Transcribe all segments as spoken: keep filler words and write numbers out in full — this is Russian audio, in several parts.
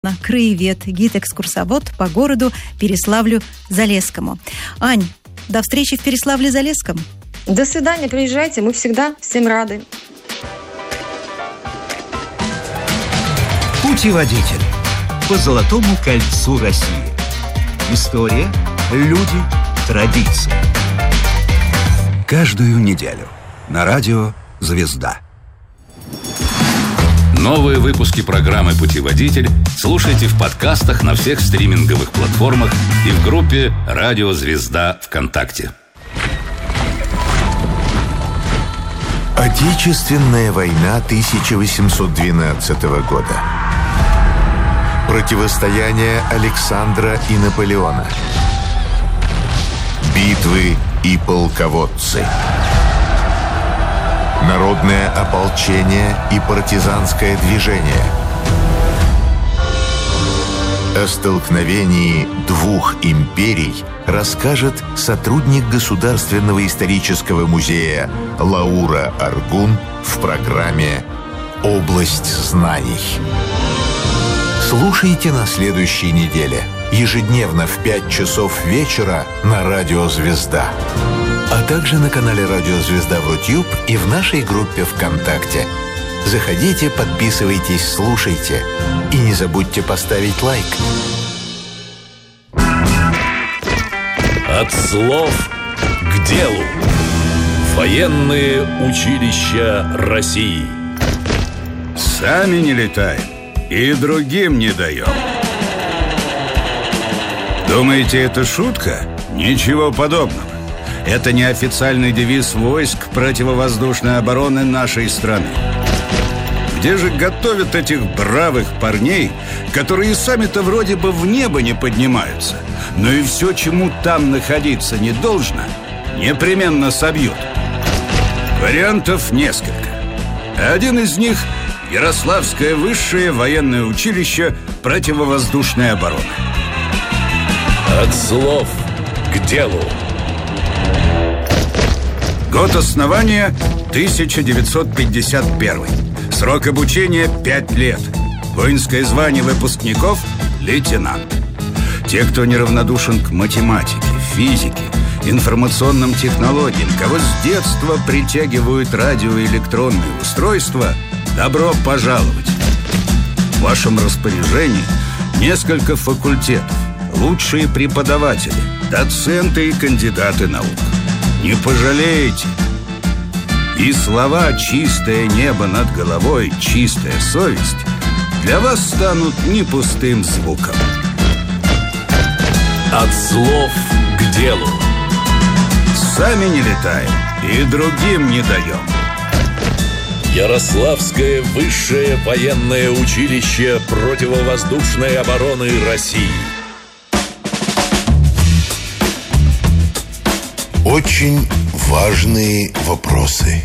краевед, гид-экскурсовод по городу Переславлю-Залесскому. Ань, до встречи в Переславле-Залесском. До свидания, приезжайте, мы всегда всем рады. Путеводитель по Золотому кольцу России. История, люди, традиции. Каждую неделю на радио «Звезда». Новые выпуски программы «Путеводитель» слушайте в подкастах на всех стриминговых платформах и в группе «Радио Звезда» ВКонтакте. Отечественная война тысяча восемьсот двенадцатого года. Противостояние Александра и Наполеона. Битвы и полководцы. Народное ополчение и партизанское движение. О столкновении двух империй расскажет сотрудник Государственного исторического музея Лаура Аргун в программе «Область знаний». Слушайте на следующей неделе, ежедневно в пять часов вечера на радио «Звезда», а также на канале «Радио Звезда» в Рутюб и в нашей группе ВКонтакте. Заходите, подписывайтесь, слушайте. И не забудьте поставить лайк. От слов к делу. Военные училища России. Сами не летаем и другим не даем. Думаете, это шутка? Ничего подобного. Это неофициальный девиз войск противовоздушной обороны нашей страны. Где же готовят этих бравых парней, которые сами-то вроде бы в небо не поднимаются, но и все, чему там находиться не должно, непременно собьют? Вариантов несколько. Один из них – Ярославское высшее военное училище противовоздушной обороны. От слов к делу. Год основания тысяча девятьсот пятьдесят первый. Срок обучения пять лет. Воинское звание выпускников – лейтенант. Те, кто неравнодушен к математике, физике, информационным технологиям, кого с детства притягивают радио и электронные устройства, добро пожаловать. В вашем распоряжении несколько факультетов, лучшие преподаватели, доценты и кандидаты наук. Не пожалеете. И слова «чистое небо над головой, чистая совесть» для вас станут не пустым звуком. От слов к делу. Сами не летаем и другим не даем. Ярославское высшее военное училище противовоздушной обороны России. Очень важные вопросы.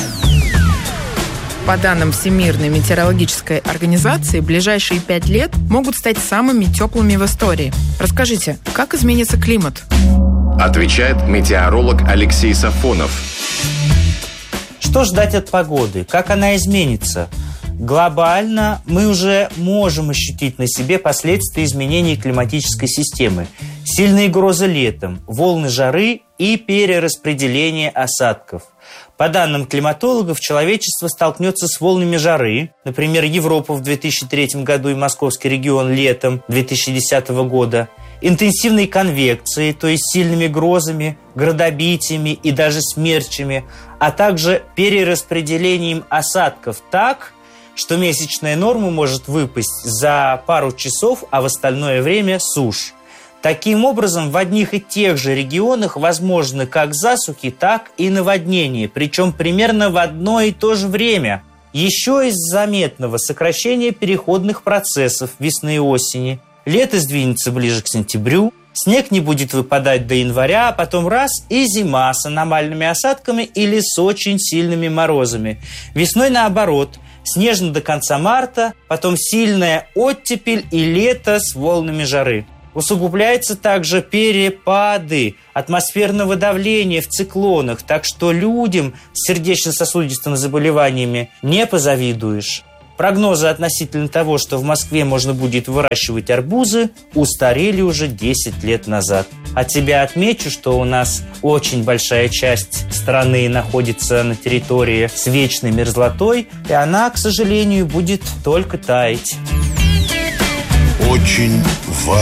По данным Всемирной метеорологической организации, ближайшие пять лет могут стать самыми теплыми в истории. Расскажите, как изменится климат? Отвечает метеоролог Алексей Сафонов. Что ждать от погоды? Как она изменится? Глобально мы уже можем ощутить на себе последствия изменений климатической системы. Сильные грозы летом, волны жары и перераспределение осадков. По данным климатологов, человечество столкнется с волнами жары, например, Европа в две тысячи третьем году и Московский регион летом две тысячи десятого года, интенсивной конвекцией, то есть сильными грозами, градобитиями и даже смерчами, а также перераспределением осадков так, что месячная норма может выпасть за пару часов, а в остальное время сушь. Таким образом, в одних и тех же регионах возможны как засухи, так и наводнения, причем примерно в одно и то же время. Еще из заметного сокращения переходных процессов весны и осени. Лето сдвинется ближе к сентябрю, снег не будет выпадать до января, а потом раз и зима с аномальными осадками или с очень сильными морозами. Весной наоборот, снежно до конца марта, потом сильная оттепель и лето с волнами жары. Усугубляются также перепады атмосферного давления в циклонах, так что людям с сердечно-сосудистыми заболеваниями не позавидуешь. Прогнозы относительно того, что в Москве можно будет выращивать арбузы, устарели уже десять лет назад. От себя отмечу, что у нас очень большая часть страны находится на территории с вечной мерзлотой, и она, к сожалению, будет только таять. Очень важно.